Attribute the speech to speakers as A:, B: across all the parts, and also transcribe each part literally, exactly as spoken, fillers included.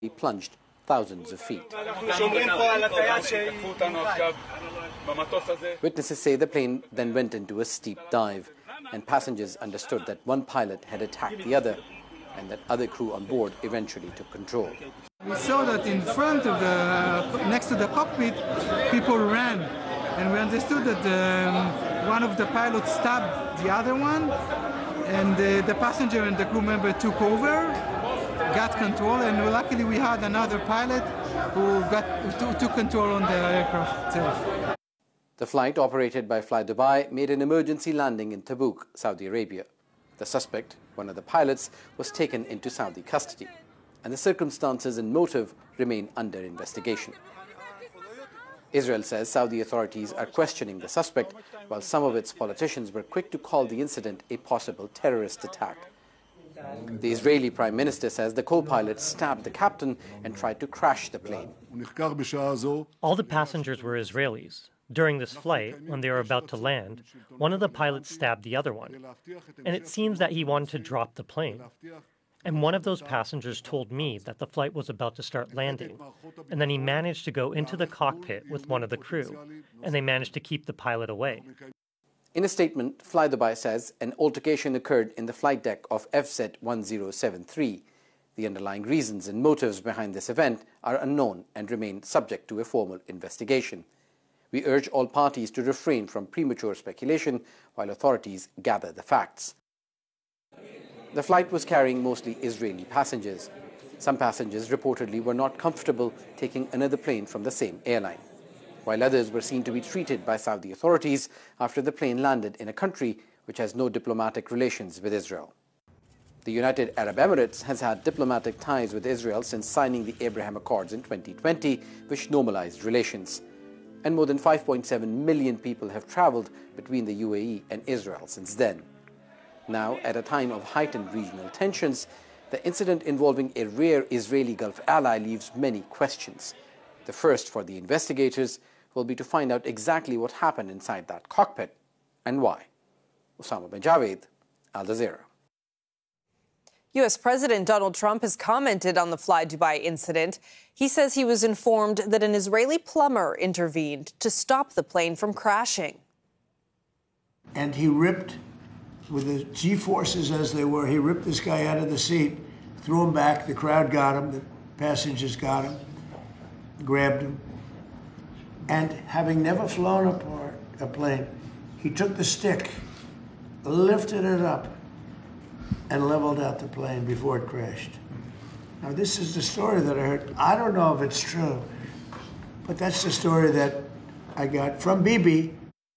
A: He plunged thousands of feet. Witnesses say the plane then went into a steep dive, and passengers understood that one pilot had attacked the other, and that other crew on board eventually took control.
B: We saw that in front of the, next to the cockpit, people ran, and we understood that um, one of the pilots stabbed the other one, and the, the passenger and the crew member took over, got control, and luckily we had another pilot who got who took control on the aircraft itself.
A: The flight, operated by Fly Dubai, made an emergency landing in Tabuk, Saudi Arabia. The suspect, one of the pilots, was taken into Saudi custody, and the circumstances and motive remain under investigation. Israel says Saudi authorities are questioning the suspect, while some of its politicians were quick to call the incident a possible terrorist attack. The Israeli Prime Minister says the co-pilot stabbed the captain and tried to crash the plane.
C: All the passengers were Israelis. During this flight, when they were about to land, one of the pilots stabbed the other one, and it seems that he wanted to drop the plane. And one of those passengers told me that the flight was about to start landing, and then he managed to go into the cockpit with one of the crew, and they managed to keep the pilot away.
A: In a statement, Fly Dubai says an altercation occurred in the flight deck of F Z one zero seven three. The underlying reasons and motives behind this event are unknown and remain subject to a formal investigation. We urge all parties to refrain from premature speculation while authorities gather the facts. The flight was carrying mostly Israeli passengers. Some passengers reportedly were not comfortable taking another plane from the same airline, while others were seen to be treated by Saudi authorities after the plane landed in a country which has no diplomatic relations with Israel. The United Arab Emirates has had diplomatic ties with Israel since signing the Abraham Accords in twenty twenty, which normalized relations. And more than five point seven million people have traveled between the U A E and Israel since then. Now, at a time of heightened regional tensions, the incident involving a rare Israeli Gulf ally leaves many questions. The first for the investigators will be to find out exactly what happened inside that cockpit and why. Osama bin Javed, Al Jazeera.
D: U S President Donald Trump has commented on the Fly Dubai incident. He says he was informed that an Israeli plumber intervened to stop the plane from crashing.
E: And he ripped, with the G-forces as they were, he ripped this guy out of the seat, threw him back, the crowd got him, the passengers got him, grabbed him. And having never flown a, part, a plane, he took the stick, lifted it up, and leveled out the plane before it crashed. Now, this is the story that I heard. I don't know if it's true, but that's the story that I got from Bibi.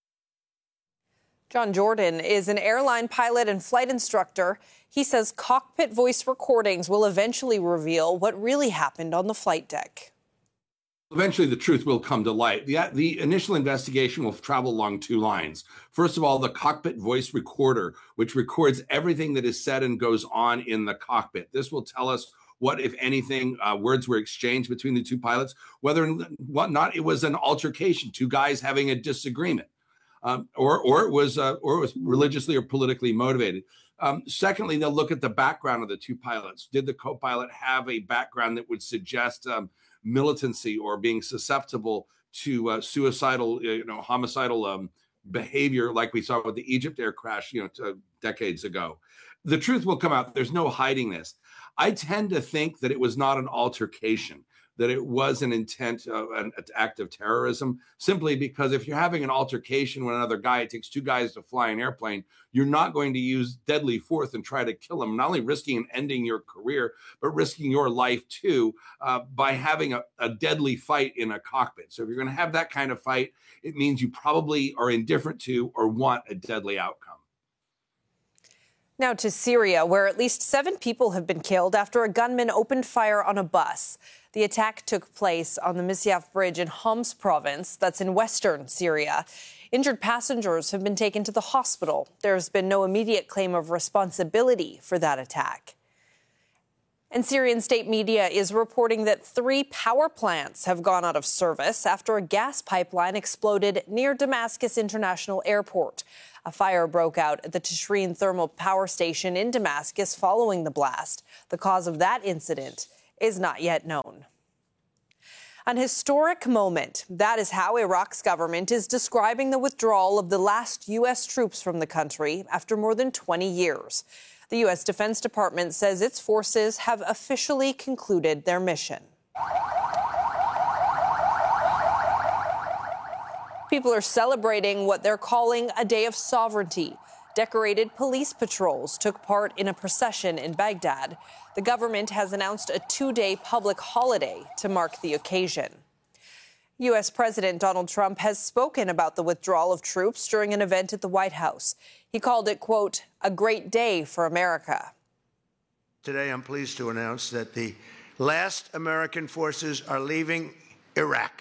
D: John Jordan is an airline pilot and flight instructor. He says cockpit voice recordings will eventually reveal what really happened on the flight deck.
F: Eventually, the truth will come to light. The, the initial investigation will travel along two lines. First of all, the cockpit voice recorder, which records everything that is said and goes on in the cockpit. This will tell us what, if anything, uh, words were exchanged between the two pilots, whether or what not it was an altercation, two guys having a disagreement, um, or or it was uh, or it was religiously or politically motivated. Um, secondly, they'll look at the background of the two pilots. Did the co-pilot have a background that would suggest um, militancy or being susceptible to uh, suicidal, you know, homicidal um, behavior like we saw with the Egypt air crash, you know, t- decades ago? The truth will come out. There's no hiding this. I tend to think that it was not an altercation, that it was an intent, uh, an act of terrorism, simply because if you're having an altercation with another guy, it takes two guys to fly an airplane, you're not going to use deadly force and try to kill him, not only risking and ending your career, but risking your life too, uh, by having a, a deadly fight in a cockpit. So if you're going to have that kind of fight, it means you probably are indifferent to or want a deadly outcome.
D: Now to Syria, where at least seven people have been killed after a gunman opened fire on a bus. The attack took place on the Misyaf Bridge in Homs province, that's in western Syria. Injured passengers have been taken to the hospital. There's been no immediate claim of responsibility for that attack. And Syrian state media is reporting that three power plants have gone out of service after a gas pipeline exploded near Damascus International Airport. A fire broke out at the Tishreen Thermal Power Station in Damascus following the blast. The cause of that incident is not yet known. An historic moment. That is how Iraq's government is describing the withdrawal of the last U S troops from the country after more than twenty years. The U S Defense Department says its forces have officially concluded their mission. People are celebrating what they're calling a day of sovereignty. Decorated police patrols took part in a procession in Baghdad. The government has announced a two-day public holiday to mark the occasion. U S President Donald Trump has spoken about the withdrawal of troops during an event at the White House. He called it, quote, a great day for America.
E: Today, I'm pleased to announce that the last American forces are leaving Iraq.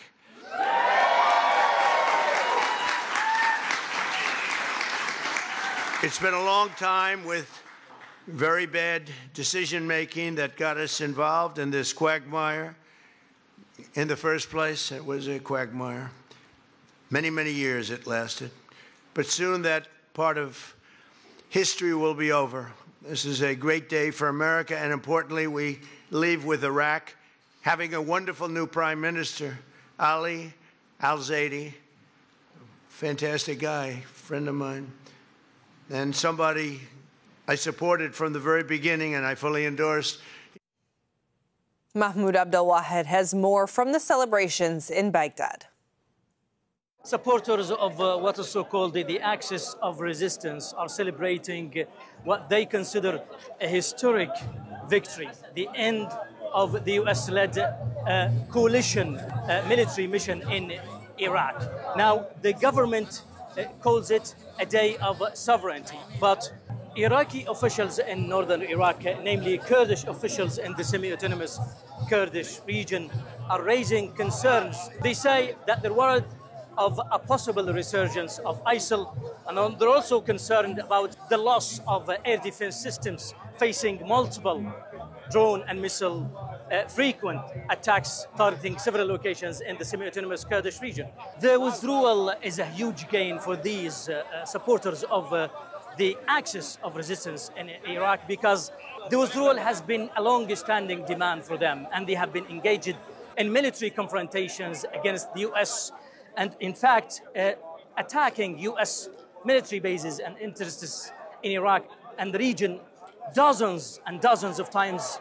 E: It's been a long time with very bad decision-making that got us involved in this quagmire. In the first place, it was a quagmire. Many, many years it lasted. But soon that part of history will be over. This is a great day for America, and importantly, we leave with Iraq having a wonderful new prime minister, Ali Al-Zaidi, fantastic guy, friend of mine, and somebody I supported from the very beginning and I fully endorsed.
D: Mahmoud Abdelwahed has more from the celebrations in Baghdad.
G: Supporters of uh, what is so-called the, the Axis of Resistance are celebrating what they consider a historic victory, the end of the U S-led uh, coalition uh, military mission in Iraq. Now, the government uh, calls it a day of sovereignty, but Iraqi officials in northern Iraq, namely Kurdish officials in the semi-autonomous Kurdish region, are raising concerns. They say that they're worried of a possible resurgence of ISIL, and they're also concerned about the loss of air defense systems facing multiple drone and missile uh, frequent attacks targeting several locations in the semi-autonomous Kurdish region. The withdrawal is a huge gain for these uh, uh, supporters of uh, the Axis of Resistance in Iraq, because the withdrawal has been a long-standing demand for them, and they have been engaged in military confrontations against the U S and, in fact, uh, attacking U S military bases and interests in Iraq and the region dozens and dozens of times.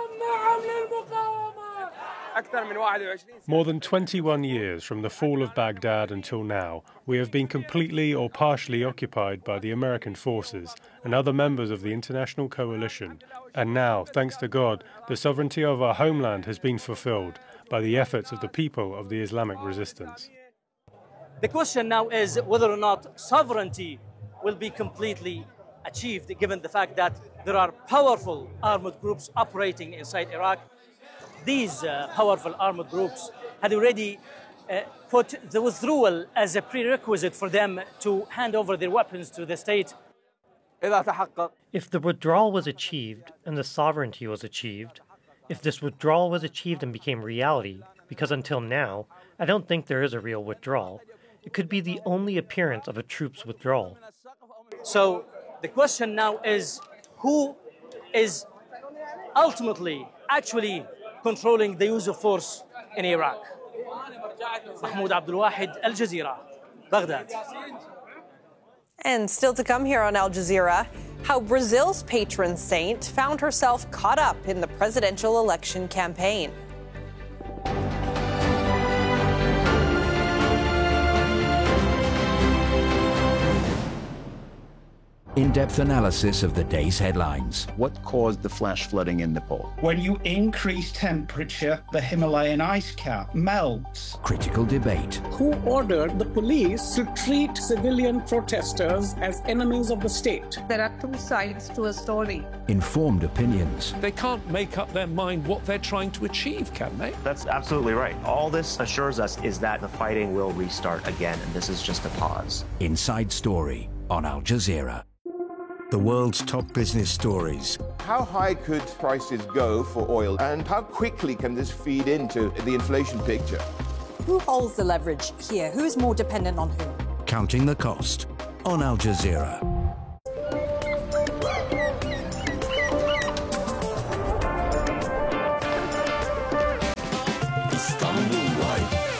H: More than twenty-one years from the fall of Baghdad until now, we have been completely or partially occupied by the American forces and other members of the international coalition. And now, thanks to God, the sovereignty of our homeland has been fulfilled by the efforts of the people of the Islamic resistance.
G: The question now is whether or not sovereignty will be completely achieved, given the fact that there are powerful armored groups operating inside Iraq. These uh, powerful armored groups had already uh, put the withdrawal as a prerequisite for them to hand over their weapons to the state.
C: If the withdrawal was achieved and the sovereignty was achieved, if this withdrawal was achieved and became reality, because until now, I don't think there is a real withdrawal, it could be the only appearance of a troops withdrawal.
G: So the question now is, who is ultimately actually controlling the use of force in Iraq? Mahmoud Abdelwahed, Al Jazeera, Baghdad.
D: And still to come here on Al Jazeera, how Brazil's patron saint found herself caught up in the presidential election campaign.
I: In-depth analysis of the day's headlines.
J: What caused the flash flooding in Nepal?
K: When you increase temperature, the Himalayan ice cap melts.
I: Critical debate.
L: Who ordered the police to treat civilian protesters as enemies of the state?
M: There are two sides to a story.
I: Informed opinions.
N: They can't make up their mind what they're trying to achieve, can they?
O: That's absolutely right. All this assures us is that the fighting will restart again, and this is just a pause.
I: Inside Story on Al Jazeera. The world's top business stories.
P: How high could prices go for oil, and how quickly can this feed into the inflation picture?
Q: Who holds the leverage here? Who's more dependent on whom?
I: Counting the Cost on Al Jazeera.
R: İstanbul Live.